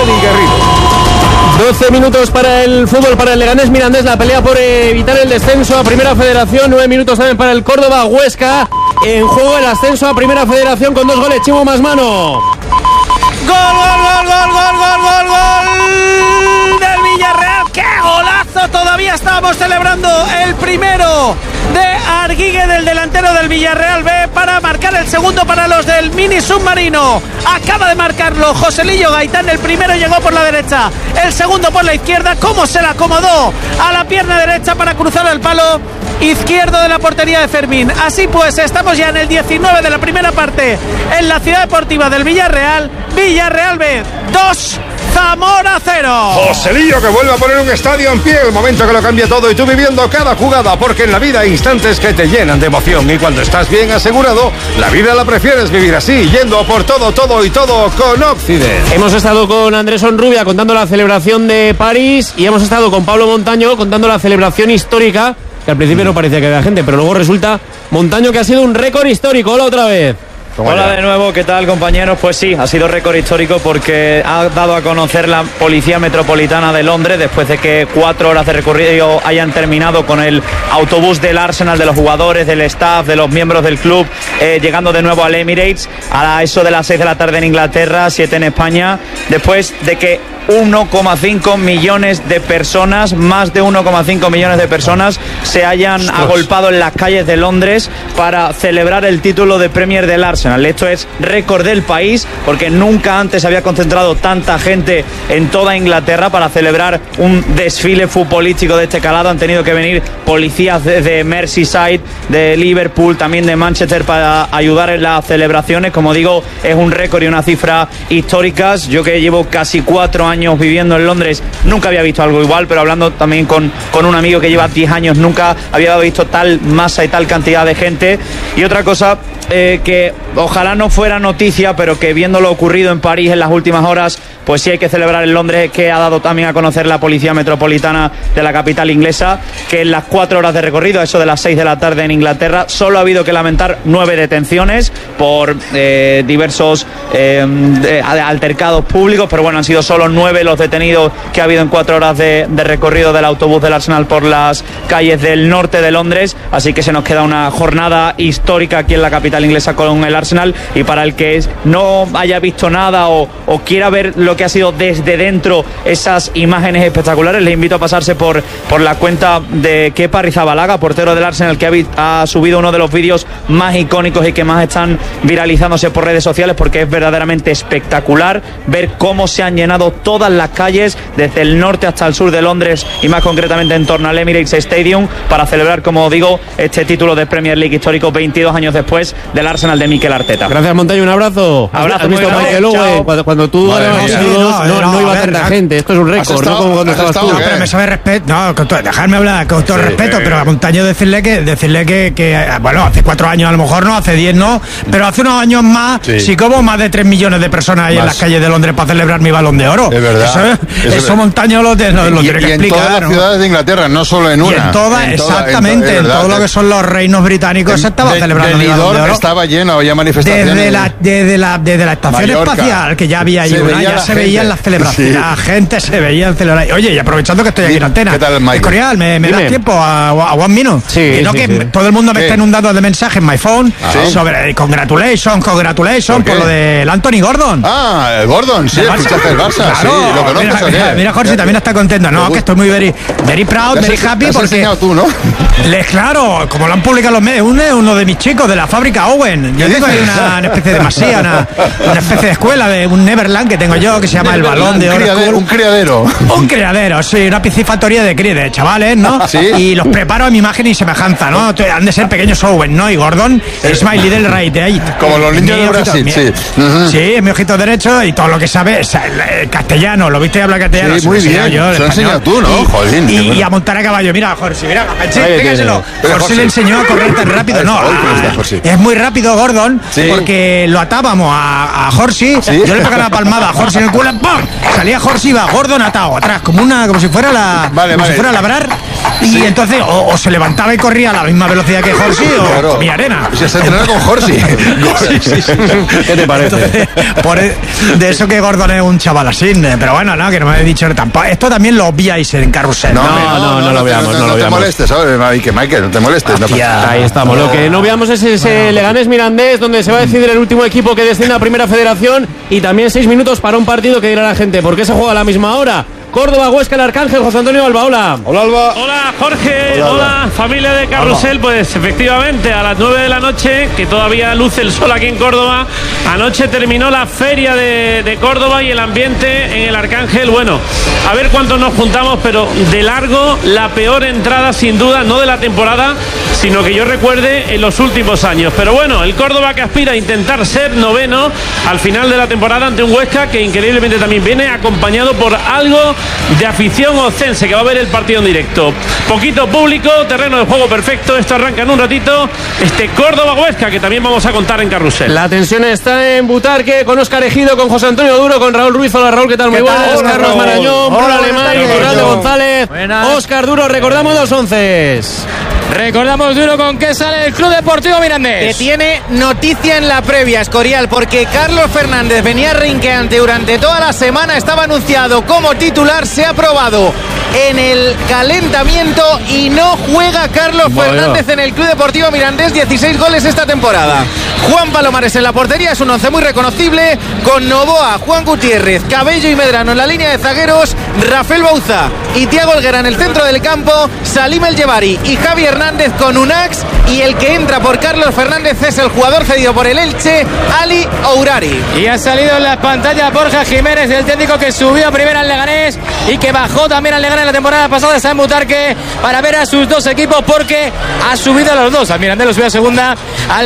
Freddy Guerrero. 12 minutos para el fútbol, para el Leganés Mirandés, la pelea por evitar el descenso a Primera Federación. 9 minutos también para el Córdoba Huesca. En juego el ascenso a Primera Federación con 2 goles. Chimo Masmano. ¡Gol del Villarreal! ¡Qué golazo! Todavía estábamos celebrando el primero de Arguigue, del delantero del Villarreal B, para marcar el segundo para los del Mini Submarino. Acaba de marcarlo Joselillo Gaitán. El primero llegó por la derecha, el segundo por la izquierda. ¿Cómo se la acomodó a la pierna derecha para cruzar el palo izquierdo de la portería de Fermín? Así pues, estamos ya en el 19 de la primera parte en la Ciudad Deportiva del Villarreal. Villarreal B 2, Zamora 0. Joselillo que vuelve a poner un estadio en pie, el momento que lo cambia todo, y tú viviendo cada jugada, porque en la vida hay instantes que te llenan de emoción, y cuando estás bien asegurado, la vida la prefieres vivir así, yendo por todo, todo y todo con Occident. Hemos estado con Andrés Onrubia contando la celebración de París y hemos estado con Pablo Montaño contando la celebración histórica, que al principio no parecía que había gente, pero luego resulta, Montaño, que ha sido un récord histórico. Hola otra vez. Hola de nuevo, ¿qué tal, compañeros? Pues sí, ha sido récord histórico porque ha dado a conocer la Policía Metropolitana de Londres, después de que 4 horas de recorrido hayan terminado con el autobús del Arsenal, de los jugadores, del staff, de los miembros del club, llegando de nuevo al Emirates a eso de las 6 de la tarde en Inglaterra, 7 en España, después de que 1,5 millones de personas, más de 1,5 millones de personas se hayan agolpado en las calles de Londres para celebrar el título de Premier del Arsenal. Esto es récord del país porque nunca antes había concentrado tanta gente en toda Inglaterra para celebrar un desfile futbolístico de este calado. Han tenido que venir policías de Merseyside, de Liverpool, también de Manchester para ayudar en las celebraciones. Como digo, es un récord y una cifra históricas. Yo que llevo casi 4 años viviendo en Londres, nunca había visto algo igual, pero hablando también con un amigo que lleva 10 años, nunca había visto tal masa y tal cantidad de gente. Y otra cosa que ojalá no fuera noticia, pero que viendo lo ocurrido en París en las últimas horas, pues sí hay que celebrar en Londres, que ha dado también a conocer la Policía Metropolitana de la capital inglesa, que en las 4 horas de recorrido, eso de las 6 de la tarde en Inglaterra, solo ha habido que lamentar 9 detenciones por diversos altercados públicos, pero bueno, han sido solo 9 los detenidos que ha habido en 4 horas de recorrido del autobús del Arsenal por las calles del norte de Londres, así que se nos queda una jornada histórica aquí en la capital inglesa con el Arsenal. Y para el que no haya visto nada o quiera ver lo que ha sido desde dentro esas imágenes espectaculares, les invito a pasarse por la cuenta de Kepa Arrizabalaga, portero del Arsenal, que ha subido uno de los vídeos más icónicos y que más están viralizándose por redes sociales, porque es verdaderamente espectacular ver cómo se han llenado todas las calles desde el norte hasta el sur de Londres y más concretamente en torno al Emirates Stadium para celebrar, como digo, este título de Premier League histórico 22 años después del Arsenal de Mikel Arteta. Gracias, Montaño, un abrazo. Abrazo. ¿Has visto luego cuando tú no iba tanta gente? Esto es un récord, no como cuando estabas tú. Pero me sabe respeto, dejarme hablar con todo respeto, pero a Montaño decirle que bueno, hace 4 años a lo mejor no, hace 10 no, pero hace unos años más, sí como más de 3 millones de personas ahí en las calles de Londres para celebrar mi Balón de Oro. Es verdad. Eso Montaño lo tiene que explicar. En todas las ciudades de Inglaterra, no solo en una. En todas, exactamente, en todo lo que son los reinos británicos se estaba celebrando mi Balón de Oro. Estaba lleno, había manifestaciones. Desde la estación Mallorca espacial, que ya había ahí ya se veían las celebraciones, la gente se veía celebrar. Oye, y aprovechando que estoy aquí en antena, ¿qué tal, Mike? Escorial, ¿me das tiempo a 1 minute? Sí, que todo el mundo me está inundando de mensajes en my phone sobre congratulations por lo del Anthony Gordon. El Gordon, sí, escuchaste el Barça, claro, sí, lo conoces. Mira, Jorge también está contento. No, que estoy muy very proud, very happy, porque enseñado tú, ¿no? Claro, como lo han publicado los medios, uno de mis chicos de la fábrica Owen. Yo tengo ahí una especie de masía, una especie de escuela, de un Neverland que tengo yo, que se llama el Balón de Oro. Un criadero. Un criadero, sí, una piscifactoría de chavales, ¿no? ¿Sí? Y los preparo a mi imagen y semejanza, ¿no? Han de ser pequeños Owen, ¿no? Y Gordon es my little right de ahí. Como los niños de Brasil, sí. Sí, es mi ojito derecho y todo lo que sabe es el castellano. ¿Lo viste hablar castellano? Sí, muy bien. Yo, lo has enseñado tú, ¿no? Jolín. Y a montar a caballo. Mira, Jorge, mira, pégaselo. Jorge le enseñó a correr tan rápido. No, es muy rápido Gordon, porque lo atábamos a Jorge. Yo le pegaba la palmada a Jorge en el culo, ¡pum! Salía Jorge y iba Gordon atado atrás, como si fuera la... Vale. fuera a labrar. Y entonces o se levantaba y corría a la misma velocidad que Jorsi o comía arena. Se entrenaba con Jorsi. ¿Qué te parece? Entonces, de eso que Gordon es un chaval así, pero bueno, no, que no me he dicho tampoco. Esto también lo obviáis en Carrusel. No lo veamos, no lo te veamos. molestes, ¿sabes? Michael, no te molestes. Ahí estamos. Lo que no veamos es ese Leganés Mirandés, donde se va a decidir el último equipo que desciende a Primera Federación, y también 6 minutos para un partido que dirá la gente. ¿Por qué se juega a la misma hora? Córdoba, Huesca, el Arcángel. José Antonio Alba, hola. Hola, Alba. Hola, Jorge. Hola, familia de Carrusel. Pues efectivamente, a las 9 de la noche, que todavía luce el sol aquí en Córdoba, anoche terminó la feria de Córdoba y el ambiente en el Arcángel. Bueno, a ver cuántos nos juntamos, pero de largo la peor entrada, sin duda, no de la temporada, sino que yo recuerde en los últimos años. Pero bueno, el Córdoba que aspira a intentar ser noveno al final de la temporada ante un Huesca que increíblemente también viene acompañado por algo de afición ocense, que va a ver el partido en directo. Poquito público, terreno de juego perfecto. Esto arranca en un ratito. Córdoba-Huesca, que también vamos a contar en Carrusel. La tensión está en Butarque, con Óscar Ejido, con José Antonio Duro, con Raúl Ruiz. Hola, Raúl, ¿qué tal? Muy buenas. Hola, Carlos Raúl. Marañón, Bruno Alemán y Fernando González. Buenas. Óscar Duro, recordamos los 11. Recordamos Duro con qué sale el Club Deportivo Mirandés. Que tiene noticia en la previa, Escorial, porque Carlos Fernández venía rinqueante durante toda la semana, estaba anunciado como titular, se ha probado en el calentamiento y no juega Carlos Fernández en el Club Deportivo Mirandés. 16 goles esta temporada. Juan Palomares en la portería, es un once muy reconocible, con Novoa, Juan Gutiérrez, Cabello y Medrano en la línea de zagueros, Rafael Bauza y Thiago Helguera en el centro del campo, Salim El Jebari y Javi Hernández con Unax, y el que entra por Carlos Fernández es el jugador cedido por el Elche, Ali Ourari. Y ha salido en las pantallas Borja Jiménez, el técnico que subió a primera al Leganés y que bajó también al Leganés la temporada pasada, está en Butarque para ver a sus dos equipos, porque ha subido a los dos. Al Mirandés lo subió a segunda, al